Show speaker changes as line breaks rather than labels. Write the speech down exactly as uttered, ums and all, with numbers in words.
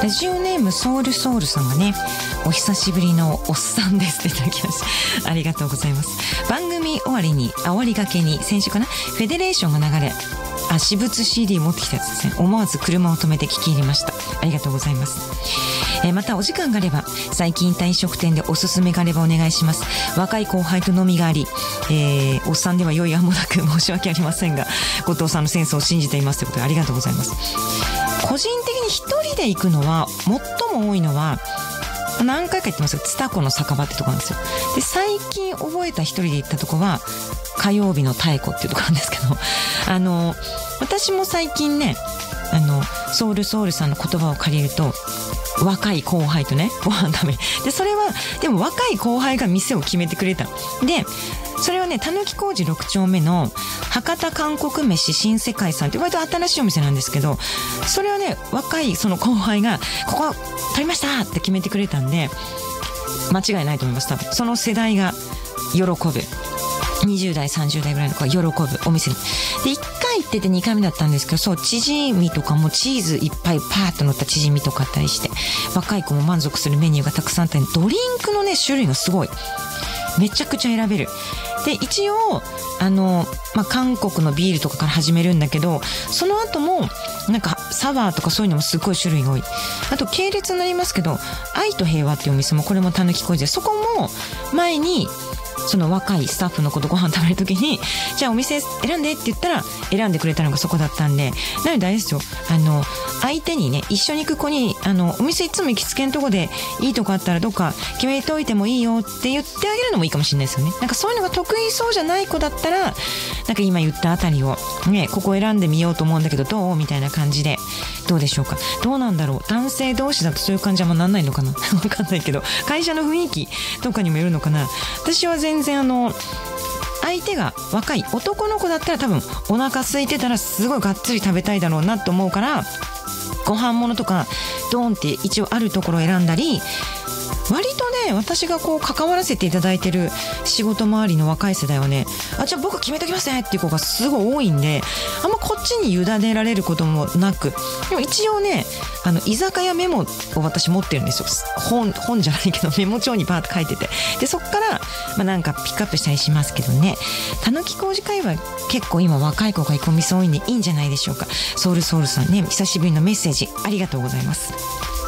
ラジオネームソウルソウルさんがね、お久しぶりのおっさんですっていただきました。ありがとうございます。番組終わりに煽りがけに先週かな、フェデレーションが流れ、あ、私物 シーディー 持ってきたやつですね。思わず車を止めて聞き入れました。ありがとうございます。えー、またお時間があれば、最近行った飲食店でおすすめがあればお願いします。若い後輩と飲みがあり、えー、おっさんでは良い案もなく申し訳ありませんが、後藤さんのセンスを信じていますということでありがとうございます。個人的に一人で行くのは、最も多いのは何回か行ってますよ、ツタコの酒場ってとこなんですよ。で、最近覚えた一人で行ったとこは火曜日の太鼓っていうとこなんですけど、あの私も最近ね、あのソウルソウルさんの言葉を借りると、若い後輩とねご飯食べで、それはでも若い後輩が店を決めてくれた。でそれはね、たぬき工事ろく丁目の博多韓国飯新世界さんって割と新しいお店なんですけど、それはね、若いその後輩がここ取りましたって決めてくれたんで、間違いないと思います。多分その世代が喜ぶ、にじゅう代さんじゅう代ぐらいの子が喜ぶお店で、いっかい行っててにかいめだったんですけど、そう、チヂミとかもチーズいっぱいパーッと乗ったチヂミとかあったりして、若い子も満足するメニューがたくさんあったり、ドリンクのね種類がすごい、めちゃくちゃ選べる。で一応あの、まあ、韓国のビールとかから始めるんだけど、その後もなんかサワーとかそういうのもすごい種類が多い。あと系列になりますけど、愛と平和っていうお店も、これもたぬき工事で、そこも前にその若いスタッフの子とご飯食べるときに、じゃあお店選んでって言ったら選んでくれたのがそこだったんで、なのであれですよ、あの相手にね、一緒に行く子に、あのお店いつも行きつけのとこでいいとこあったらどっか決めておいてもいいよって言ってあげるのもいいかもしれないですよね。なんかそういうのが得意そうじゃない子だったら、なんか今言ったあたりをね、ここ選んでみようと思うんだけどどうみたいな感じで、どうでしょうか。どうなんだろう、男性同士だとそういう感じはあんまなんないのかなわかんないけど、会社の雰囲気とかにもよるのかな。私は全然あの相手が若い男の子だったら、多分お腹空いてたらすごいがっつり食べたいだろうなと思うから、ご飯物とかドーンって一応あるところを選んだり、割とね、私がこう関わらせていただいてる仕事周りの若い世代はね、あ、じゃあ僕決めときますねっていう子がすごい多いんで、あんまこっちに委ねられることもなく、でも一応ね、あの居酒屋メモを私持ってるんですよ。本本じゃないけどメモ帳にバーッと書いてて、でそっから、まあ、なんかピックアップしたりしますけどね。たぬき工事会は結構今若い子が行くお店多いんでいいんじゃないでしょうか。ソウルソウルさんね、久しぶりのメッセージありがとうございます。